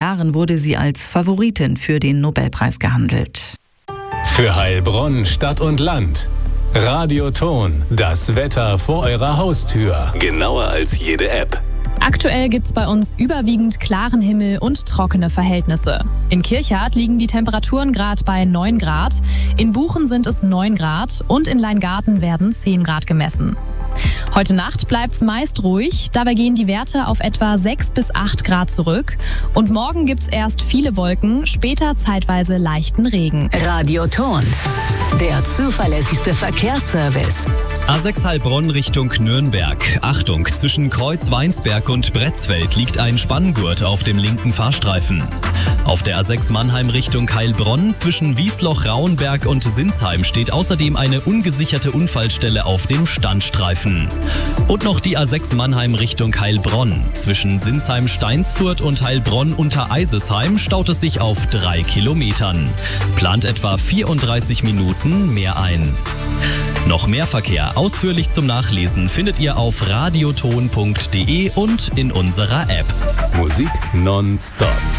Jahren wurde sie als Favoritin für den Nobelpreis gehandelt. Für Heilbronn, Stadt und Land. Radioton, das Wetter vor eurer Haustür. Genauer als jede App. Aktuell gibt's bei uns überwiegend klaren Himmel und trockene Verhältnisse. In Kirchhardt liegen die Temperaturen gerade bei 9 Grad, in Buchen sind es 9 Grad und in Leingarten werden 10 Grad gemessen. Heute Nacht bleibt's meist ruhig, dabei gehen die Werte auf etwa 6 bis 8 Grad zurück. Und morgen gibt's erst viele Wolken, später zeitweise leichten Regen. Radioton, der zuverlässigste Verkehrsservice. A6 Heilbronn Richtung Nürnberg. Achtung, zwischen Kreuz-Weinsberg und Bretzfeld liegt ein Spanngurt auf dem linken Fahrstreifen. Auf der A6 Mannheim Richtung Heilbronn zwischen Wiesloch-Rauenberg und Sinsheim steht außerdem eine ungesicherte Unfallstelle auf dem Standstreifen. Und noch die A6 Mannheim Richtung Heilbronn. Zwischen Sinsheim-Steinsfurt und Heilbronn-Untereisesheim staut es sich auf 3 Kilometern. Plant etwa 34 Minuten mehr ein. Noch mehr Verkehr ausführlich zum Nachlesen findet ihr auf radioton.de und in unserer App. Musik nonstop.